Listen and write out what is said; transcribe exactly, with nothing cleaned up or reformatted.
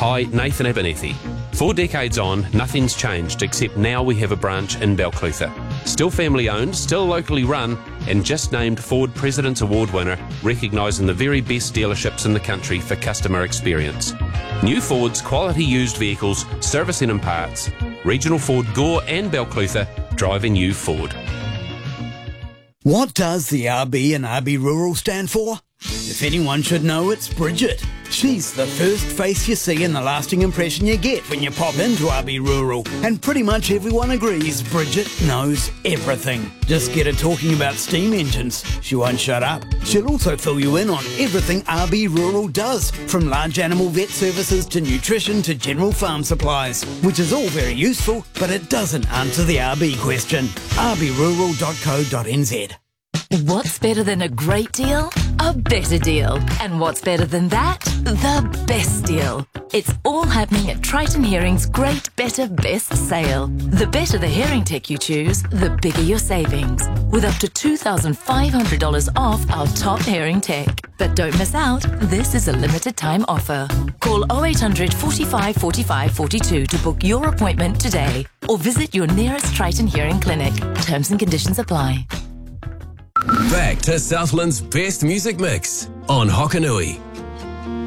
Hi, Nathan Abernethy. Four decades on, nothing's changed except now we have a branch in Balclutha. Still family owned, still locally run, and just named Ford President's Award winner, recognising the very best dealerships in the country for customer experience. New Ford's quality used vehicles, servicing and parts. Regional Ford Gore and Balclutha, driving you Ford. What does the R B in R B Rural stand for? If anyone should know, it's Bridget. She's the first face you see and the lasting impression you get when you pop into R B Rural. And pretty much everyone agrees Bridget knows everything. Just get her talking about steam engines. She won't shut up. She'll also fill you in on everything R B Rural does, from large animal vet services to nutrition to general farm supplies, which is all very useful, but it doesn't answer the R B question. r b rural dot co dot n z. What's better than a great deal? A better deal. And what's better than that? The best deal. It's all happening at Triton Hearing's Great Better Best sale. The better the hearing tech you choose, the bigger your savings, with up to two thousand five hundred dollars off our top hearing tech. But don't miss out, this is a limited time offer. Call oh eight hundred, forty-five, forty-five, forty-two to book your appointment today, or visit your nearest Triton Hearing clinic. Terms and conditions apply. Back to Southland's best music mix on Hokanui.